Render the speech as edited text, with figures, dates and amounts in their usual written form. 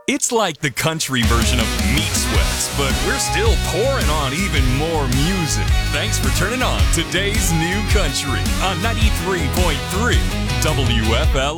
It's like the country version of Meat Sweats, but we're still pouring on even more music. Thanks for turning on today's new country on 93.3 WFL.